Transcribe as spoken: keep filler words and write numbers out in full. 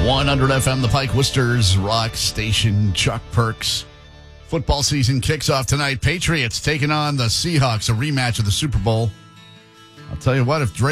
one hundred F M, the Pike Worcester's Rock Station. Chuck Perks. Football season kicks off tonight. Patriots taking on the Seahawks, a rematch of the Super Bowl. I'll tell you what, if Drake